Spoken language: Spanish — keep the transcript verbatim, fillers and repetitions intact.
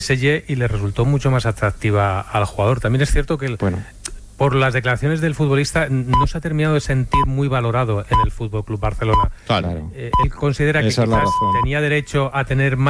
P S G y le resultó mucho más atractiva al jugador. También es cierto que el, bueno. por las declaraciones del futbolista no se ha terminado de sentir muy valorado en el Fútbol Club Barcelona. Claro. Eh, él considera que Esa quizás es la razón. tenía derecho a tener más